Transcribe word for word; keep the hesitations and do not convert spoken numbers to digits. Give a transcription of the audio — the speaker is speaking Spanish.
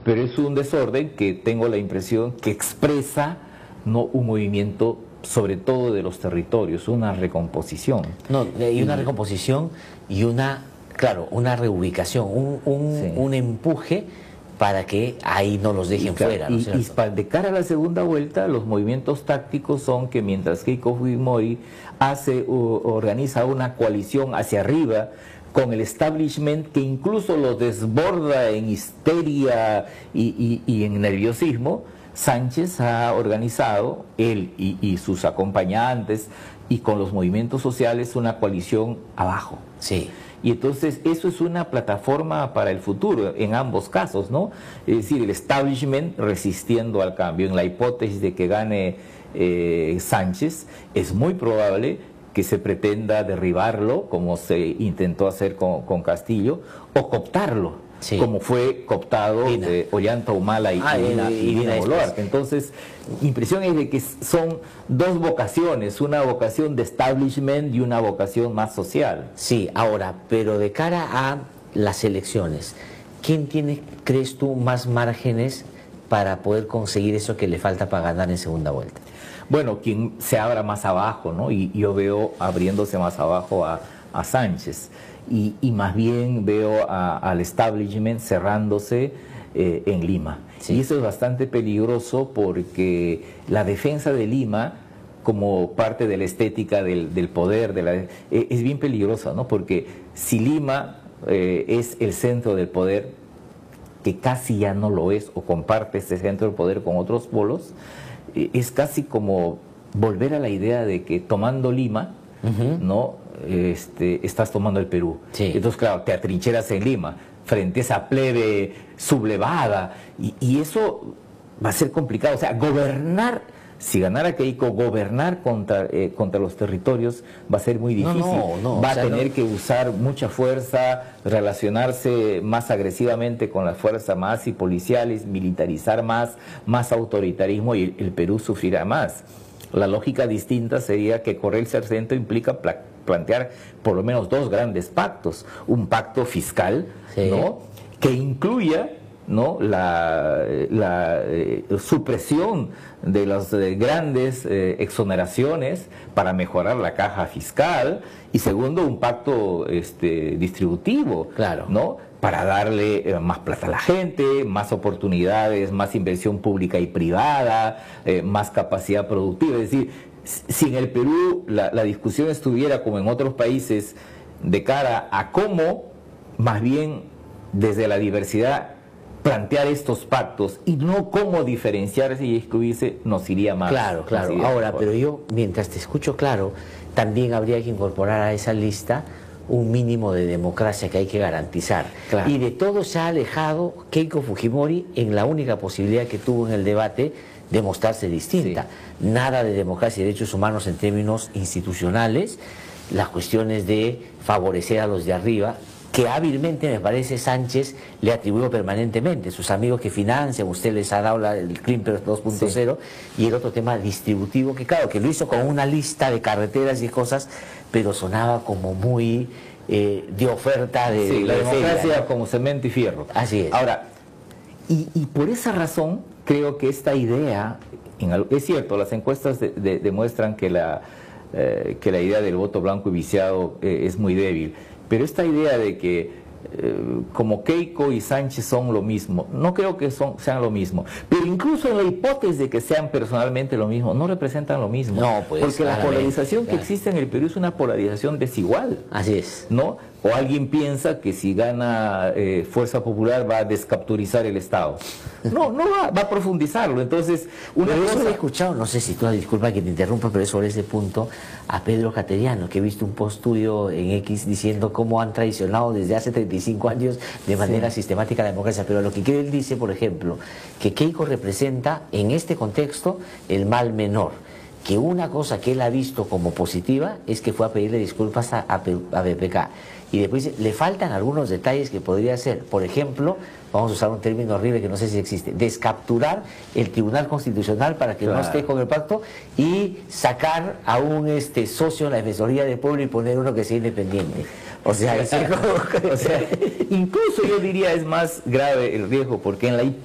pero es un desorden que tengo la impresión que expresa no un movimiento sobre todo de los territorios, una recomposición. No, y una recomposición y una, claro, una reubicación, un, un, sí. un empuje para que ahí no los dejen y, fuera, ¿no y, y de cara a la segunda vuelta, los movimientos tácticos son que mientras Keiko Fujimori hace, uh, organiza una coalición hacia arriba con el establishment que incluso lo desborda en histeria y, y, y en nerviosismo, Sánchez ha organizado, él y, y sus acompañantes, y con los movimientos sociales, una coalición abajo. Sí. Y entonces eso es una plataforma para el futuro, en ambos casos, ¿no? Es decir, el establishment resistiendo al cambio. En la hipótesis de que gane eh, Sánchez, es muy probable que se pretenda derribarlo, como se intentó hacer con, con Castillo, o cooptarlo. Sí. Como fue cooptado eh, Ollanta Humala y, ah, y Dina, y Dina Boluarte. Entonces, impresión es de que son dos vocaciones, una vocación de establishment y una vocación más social. Sí, ahora, pero de cara a las elecciones, ¿quién tiene, crees tú, más márgenes para poder conseguir eso que le falta para ganar en segunda vuelta? Bueno, quien se abra más abajo, ¿no? Y yo veo abriéndose más abajo a, a Sánchez. Y, y más bien veo a, al establishment cerrándose eh, en Lima. Sí. Y eso es bastante peligroso porque la defensa de Lima, como parte de la estética del, del poder, de la, eh, es bien peligrosa, ¿no? Porque si Lima eh, es el centro del poder, que casi ya no lo es, o comparte este centro del poder con otros polos, eh, es casi como volver a la idea de que tomando Lima, uh-huh. ¿no? Este, estás tomando el Perú. Sí. Entonces, claro, te atrincheras en Lima, frente a esa plebe sublevada, y, y eso va a ser complicado. O sea, gobernar, si ganara Keiko, gobernar contra, eh, contra los territorios va a ser muy difícil. No, no, no, va o sea, a tener no. que usar mucha fuerza, relacionarse más agresivamente con las fuerzas más y policiales, militarizar más, más autoritarismo, y el, el Perú sufrirá más. La lógica distinta sería que correrse al centro implica pla plantear por lo menos dos grandes pactos. Un pacto fiscal, sí. ¿no? Que incluya, ¿no? la, la eh, supresión de las eh, grandes eh, exoneraciones para mejorar la caja fiscal, y segundo, un pacto este, distributivo, claro. ¿no? Para darle eh, más plata a la gente, más oportunidades, más inversión pública y privada, eh, más capacidad productiva. Es decir, si en el Perú la, la discusión estuviera como en otros países de cara a cómo, más bien desde la diversidad, plantear estos pactos y no cómo diferenciarse y excluirse, nos iría más. Claro, claro. Iría Ahora, mejor. Pero yo, mientras te escucho claro, también habría que incorporar a esa lista un mínimo de democracia que hay que garantizar. Claro. Y de todo se ha alejado Keiko Fujimori en la única posibilidad que tuvo en el debate de mostrarse distinta. Sí. Nada de democracia y derechos humanos en términos institucionales, las cuestiones de favorecer a los de arriba, que hábilmente, me parece, Sánchez le atribuyó permanentemente. Sus amigos que financian, usted les ha dado la, el Climper dos punto cero, sí. Y el otro tema distributivo, que claro, que lo hizo con una lista de carreteras y cosas, pero sonaba como muy eh, de oferta de... Sí, la de democracia feria, ¿no? como cemento y fierro. Así es. Ahora, y, y por esa razón, creo que esta idea, en, es cierto, las encuestas de, de, demuestran que la, eh, que la idea del voto blanco y viciado eh, es muy débil. Pero esta idea de que eh, como Keiko y Sánchez son lo mismo, no creo que son, sean lo mismo. Pero incluso en la hipótesis de que sean personalmente lo mismo, no representan lo mismo. No, pues, porque la polarización claro. que existe en el Perú es una polarización desigual. Así es. ¿No? O alguien piensa que si gana eh, Fuerza Popular va a descapturizar el Estado. No, no va, va a profundizarlo. Entonces, una pero cosa... eso he escuchado, no sé si tú, disculpa que te interrumpa, pero es sobre ese punto, a Pedro Cateriano, que he visto un post tuyo en X diciendo cómo han traicionado desde hace treinta y cinco años de manera sí. sistemática la democracia. Pero lo que quiere él dice, por ejemplo, que Keiko representa en este contexto el mal menor. Que una cosa que él ha visto como positiva es que fue a pedirle disculpas a, a, a B P K. Y después dice, le faltan algunos detalles que podría hacer. Por ejemplo, vamos a usar un término horrible que no sé si existe, descapturar el Tribunal Constitucional para que claro. no esté con el pacto y sacar a un este socio en la Defensoría del Pueblo y poner uno que sea independiente. O sea, o sea, incluso yo diría es más grave el riesgo, porque en la